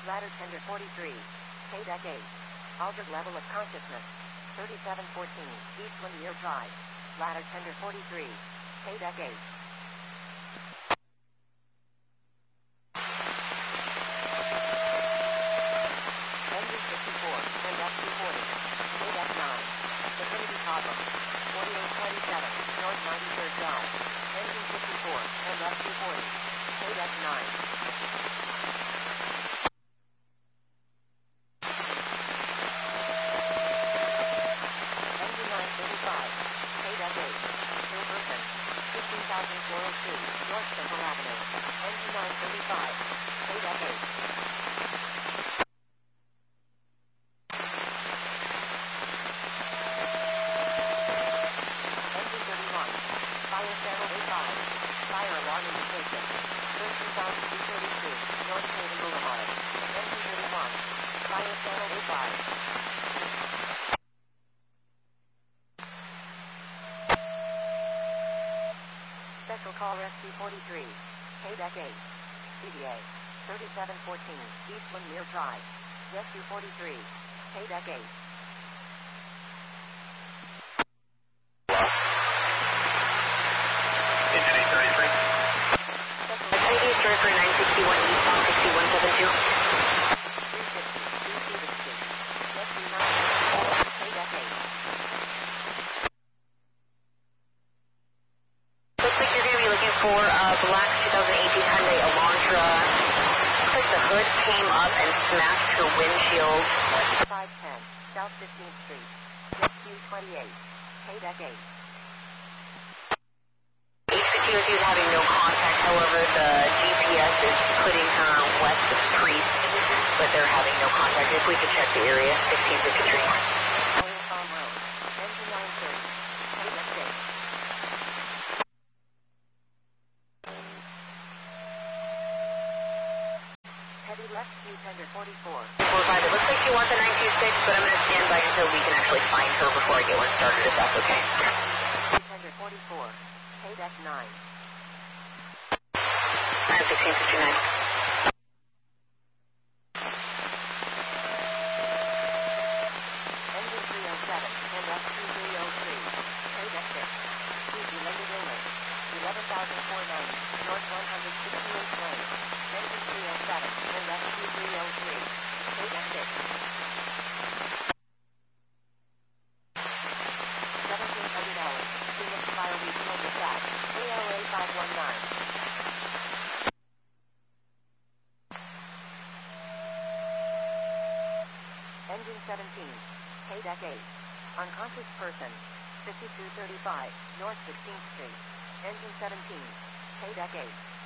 Ladder tender 43. K-Deck 8. Altered level of consciousness. 3714. Eastland Year Drive. Ladder tender 43. K-Deck 8. Engine 54 and F240. K-Deck 9. Infinity problem. 4827. North 93rd Drive. Engine 54 and F240. K-Deck 9. K-Deck 8. Silverton. 15,402. North Central Avenue. Engine 935. K-Deck 8. Engine 31. Fire channel 85. Fire alarm indication. 13,232. North Haven Boulevard. Engine 31. Fire channel 85. Special call Rescue 43. K-Deck 8. CDA. 3714. Eastland Muir Drive. Rescue 43. K-Deck 8. Engine 833. ID is for 961 eastbound 6172. 360. DC the street. Rescue 9. K-Deck 8. For black 2018 Hyundai Elantra. Looks like the hood came up and smashed her windshield. 510 South 15th Street. Rescue 28. K-Deck 8. HCQC is having no contact. However, the GPS is putting her west of Priest, but they're having no contact. If we could check the area, 1653. Oil Farm Road. Engine 930. K-Deck 8. Heavy left Q tender 44. 45. It looks like she wants a 926, but I'm going to stand by until we can actually find her before I get one started, if that's okay. Q tender 44. K-Deck 9. 1659. Engine 307 and F2303. K-Deck 6. Due to related illness. 11,490. North 168th Lane. Engine 307 and F2303. K-Deck 6. 1,700 hours. Phoenix Fire Regional Dispatch. ALA 519. Engine 17. K-Deck 8. Unconscious person. 5235. North 16th Street. Engine 17. K-Deck 8.